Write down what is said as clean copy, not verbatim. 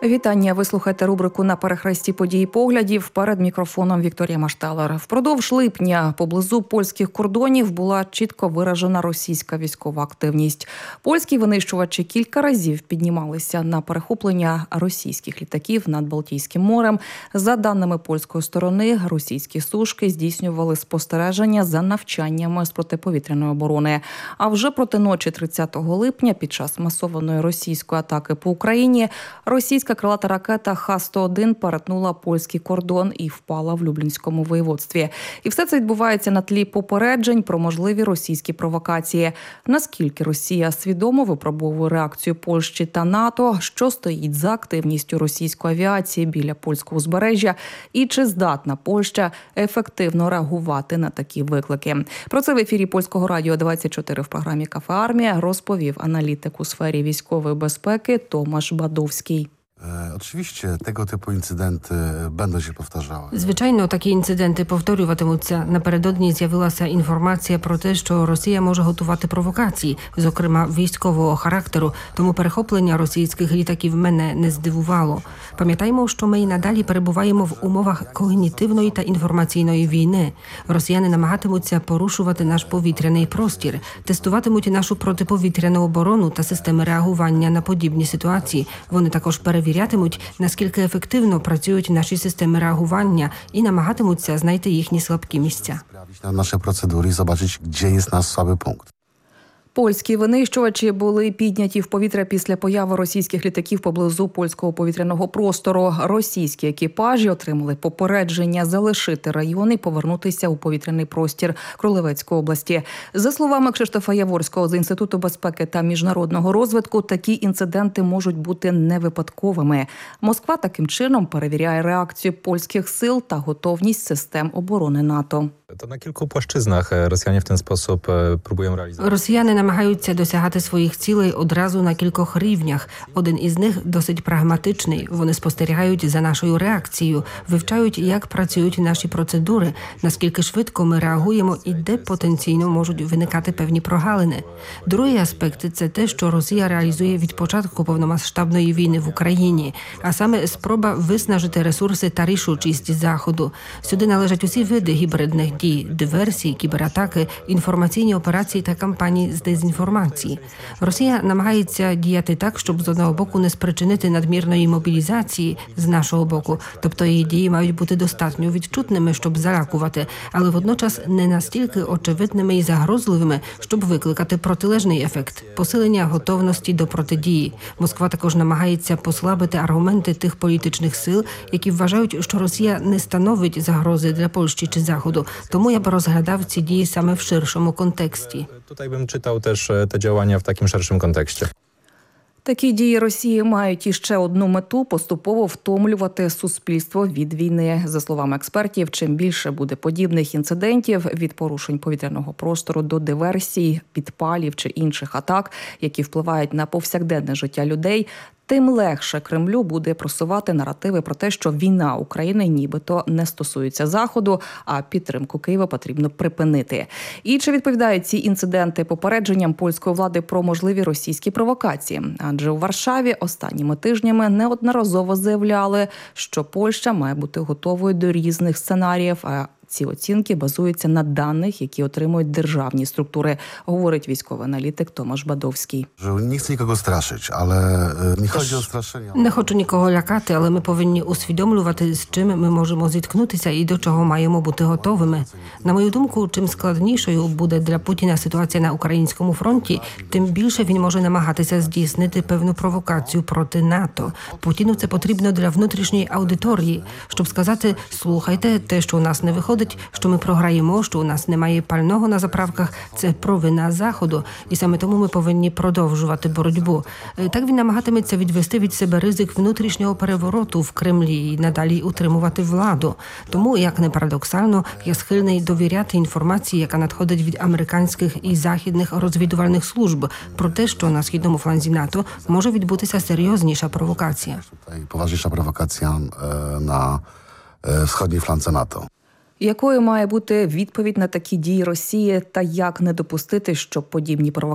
Вітання. Ви слухаєте рубрику «На перехресті подій і поглядів». Перед мікрофоном Вікторія Машталер. Впродовж липня поблизу польських кордонів була чітко виражена російська військова активність. Польські винищувачі кілька разів піднімалися на перехоплення російських літаків над Балтійським морем. За даними польської сторони, російські сушки здійснювали спостереження за навчаннями з протиповітряної оборони. А вже проти ночі 30 липня під час масованої російської атаки по Україні російська крилата ракета Х-101 перетнула польський кордон і впала в Люблінському воєводстві. І все це відбувається на тлі попереджень про можливі російські провокації. Наскільки Росія свідомо випробовує реакцію Польщі та НАТО, що стоїть за активністю російської авіації біля польського узбережжя і чи здатна Польща ефективно реагувати на такі виклики. Про це в ефірі Польського радіо 24 в програмі «Кафе Армія» розповів аналітик у сфері військової безпеки Томаш Бадовський. Oczywiście tego typu incydenty będą się powtarzały. Звичайно, такі інциденти повторюватимуться. Напередодні з'явилася інформація про те, що Росія може готувати провокації, зокрема військового характеру, тому перехоплення російських літаків мене не здивувало. Пам'ятаємо, що ми й надалі перебуваємо в умовах когнітивної та інформаційної війни. Росіяни намагатимуться порушувати наш повітряний простір, тестуватимуть нашу протиповітряну оборону та системи реагування на подібні ситуації. Вони також перевірятимуть, наскільки ефективно працюють наші системи реагування і намагатимуться знайти їхні слабкі місця. Наші процедури і побачити, де є наш слабий пункт. Польські винищувачі були підняті в повітря після появи російських літаків поблизу польського повітряного простору. Російські екіпажі отримали попередження залишити район і повернутися у повітряний простір Кролевецької області. За словами Кшиштофа Яворського з Інституту безпеки та міжнародного розвитку, такі інциденти можуть бути невипадковими. Москва таким чином перевіряє реакцію польських сил та готовність систем оборони НАТО. To na kilku płaszczyznach Rosjanie w ten sposób próbują realizować. Росіяни намагаються досягати своїх цілей одразу на кількох рівнях. Один із них досить прагматичний. Вони спостерігають за нашою реакцією, вивчають, як працюють наші процедури, наскільки швидко ми реагуємо і де потенційно можуть виникати певні прогалини. Другий аспект – це те, що Росія реалізує від початку повномасштабної війни в Україні, а саме спроба виснажити ресурси та рішучість Заходу. Сюди належать усі види гібридних дій, диверсії, кібератаки, інформаційні операції та кампанії з дезінформації. Росія намагається діяти так, щоб з одного боку не спричинити надмірної мобілізації з нашого боку, тобто її дії мають бути достатньо відчутними, щоб залякувати, але водночас не настільки очевидними і загрозливими, щоб викликати протилежний ефект – посилення готовності до протидії. Москва також намагається послабити аргументи тих політичних сил, які вважають, що Росія не становить загрози для Польщі чи Заходу. Тому я б розглядав ці дії саме в ширшому контексті. Tutaj bym czytał też te działania w takim szerszym kontekście. Такі дії Росії мають іще одну мету – поступово втомлювати суспільство від війни. За словами експертів, чим більше буде подібних інцидентів від порушень повітряного простору до диверсій, підпалів чи інших атак, які впливають на повсякденне життя людей, тим легше Кремлю буде просувати наративи про те, що війна України нібито не стосується Заходу, а підтримку Києва потрібно припинити. І чи відповідають ці інциденти попередженням польської влади про можливі російські провокації? Адже у Варшаві останніми тижнями неодноразово заявляли, що Польща має бути готовою до різних сценаріїв, а ці оцінки базуються на даних, які отримують державні структури, говорить військовий аналітик Томаш Бадовський. Не хочу нікого страшити, але не chodzi o straszenie. Не хочу нікого лякати, але ми повинні усвідомлювати, з чим ми можемо зіткнутися і до чого маємо бути готовими. На мою думку, чим складнішою буде для Путіна ситуація на українському фронті, тим більше він може намагатися здійснити певну провокацію проти НАТО. Путіну це потрібно для внутрішньої аудиторії, щоб сказати: слухайте, те, що у нас не виходить, що ми програємо, що у нас немає пального на заправках, це провина Заходу. І саме тому ми повинні продовжувати боротьбу. Так він намагатиметься відвести від себе ризик внутрішнього перевороту в Кремлі і надалі утримувати владу. Тому, як не парадоксально, я схильний довіряти інформації, яка надходить від американських і західних розвідувальних служб про те, що на східному фланзі НАТО може відбутися серйозніша провокація. Поважніша провокація на сходній фланзі НАТО. Якою має бути відповідь на такі дії Росії та як не допустити, щоб подібні провокації